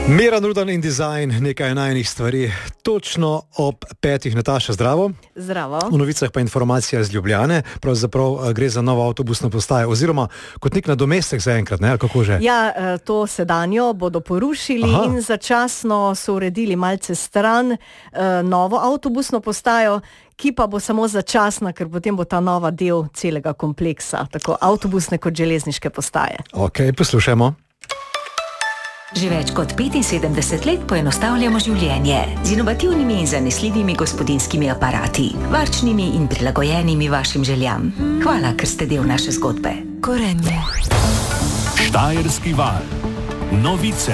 Miran Rudan in dizajn, nekaj najnih stvari. Točno ob 5. Nataša, zdravo. Zdravo. V novicah pa informacija iz Ljubljane. Pravzaprav gre za novo avtobusno postajo oziroma kot nek nadomestek zaenkrat, ne? Ali kako že? Ja, to sedanjo bodo porušili. Aha. In začasno so uredili malce stran novo avtobusno postajo, ki pa bo samo začasna, ker potem bo ta nova del celega kompleksa, tako avtobusne kot železniške postaje. Ok, poslušajmo. Že več kot 75 let poenostavljamo življenje z inovativnimi in zanesljivimi gospodinjskimi aparati, varčnimi in prilagojenimi vašim željam. Hvala, ker ste del naše zgodbe. Gorenje. Štajerski val. Novice.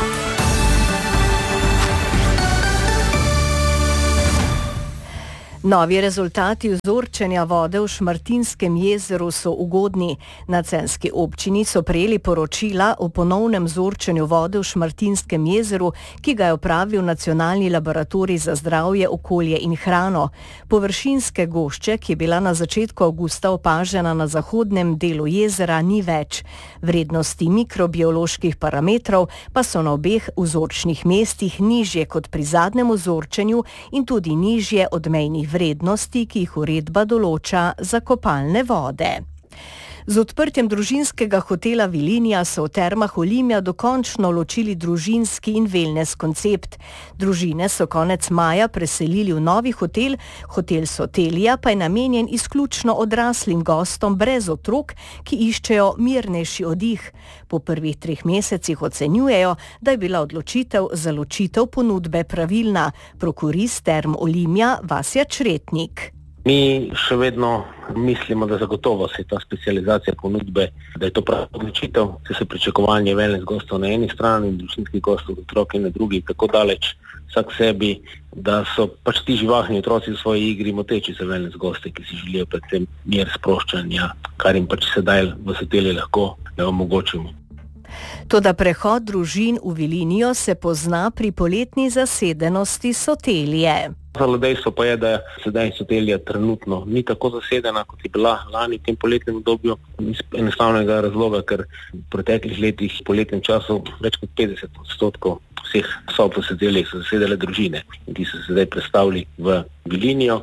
Novi rezultati vzorčenja vode v Šmartinskem jezeru so ugodni. Na celjski občini so prejeli poročila o ponovnem vzorčenju vode v Šmartinskem jezeru, ki ga je opravil Nacionalni laboratorij za zdravje, okolje in hrano. Površinske gošče, ki je bila na začetku avgusta opažena na zahodnem delu jezera, ni več. Vrednosti mikrobioloških parametrov pa so na obeh vzorčnih mestih nižje kot pri zadnjem vzorčenju in tudi nižje od mejnih vrednosti, ki jih uredba določa za kopalne vode. Z odprtjem družinskega hotela Vilinija so v Termah Olimja dokončno ločili družinski in wellness koncept. Družine so konec maja preselili v novi hotel, hotel Sotelija pa je namenjen izključno odraslim gostom brez otrok, ki iščejo mirnejši oddih. Po prvih 3 mesecih ocenjujejo, da je bila odločitev za ločitev ponudbe pravilna. Prokurist Term Olimja Vasja Čretnik. Mi še vedno mislimo, da zagotovo se je ta specializacija ponudbe, da je to prava odločitev, če se pričakovanje wellness gostov na eni strani in družinskih gostov otroke na drugi tako daleč vsak sebi, da so pač ti živahni otroci v svoji igri moteči za wellness goste, ki si želijo predvsem mir sproščanja, kar jim pač sedaj v Soteliji lahko omogočimo. Toda prehod družin v Vilinijo se pozna pri poletni zasedenosti Sotelije. Dejstvo pa je, da sedaj Sotelija trenutno ni tako zasedena, kot je bila lani v tem poletnem obdobju, iz enostavnega razloga, ker v preteklih letih v poletnem času več kot 50% vseh sob v Soteliji so zasedale družine in ti so sedaj prestavili v Vilinijo.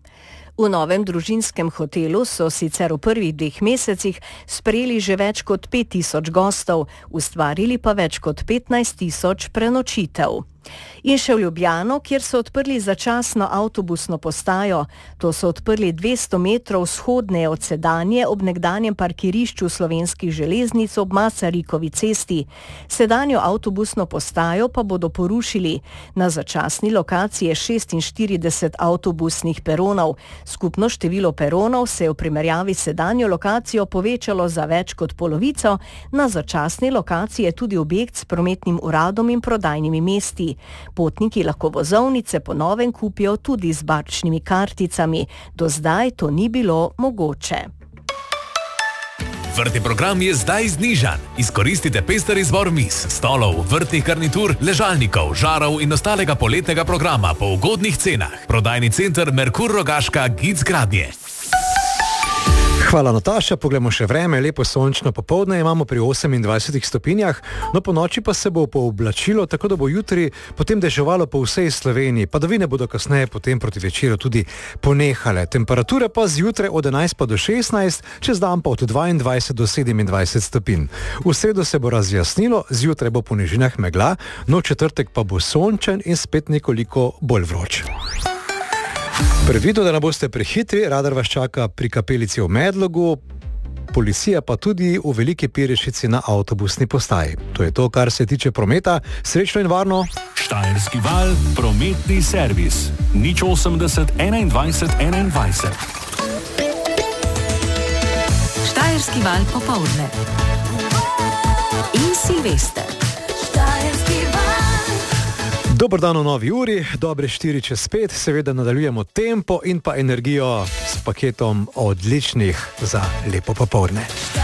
V novem družinskem hotelu so sicer v prvih 2 mesecih sprejeli že več kot 5.000 gostov, ustvarili pa več kot 15.000 prenočitev. In še v Ljubljano, kjer so odprli začasno avtobusno postajo. To so odprli 200 metrov vzhodneje od sedanje ob nekdanjem parkirišču Slovenskih železnic ob Masarikovi cesti. Sedanjo avtobusno postajo pa bodo porušili. Na začasni lokaciji je 46 avtobusnih peronov. Skupno število peronov se je v primerjavi s sedanjo lokacijo povečalo za več kot polovico. Na začasni lokaciji je tudi objekt s prometnim uradom in prodajnimi mesti. Potniki lahko vozovnice po novem kupijo tudi z barčnimi karticami. Do zdaj to ni bilo mogoče. Vrtni program je zdaj znižan. Izkoristite pester izbor miz, stolov, vrtnih garnitur, ležalnikov, žarov in ostalega poletnega programa po ugodnih cenah. Prodajni center Merkur Rogaška Gic Gradnje. Hvala, Nataša. Poglejmo še vreme. Lepo sončno popoldne imamo pri 28 stopinjah, no po noči pa se bo pooblačilo, tako da bo jutri potem deževalo po vsej Sloveniji. Padavine bodo kasneje potem proti večeru tudi ponehale. Temperature pa zjutraj od 11 pa do 16, čez dan pa od 22 do 27 stopinj. V sredo se bo razjasnilo, zjutraj bo po nižinah megla, no četrtek pa bo sončen in spet nekoliko bolj vroč. Previdno, da ne boste prehitri, radar vas čaka pri kapelici v Medlogu, policija pa tudi v Veliki Pirešici na avtobusni postaji. To je to, kar se tiče prometa. Srečno in varno. Štajerski val, prometni servis. 080 21 21. Štajerski val popoldne. In Silvester. Štajerski val. Dober dan v novi uri, dobre 4:05, seveda nadaljujemo tempo in pa energijo s paketom odličnih za lepo popoldne.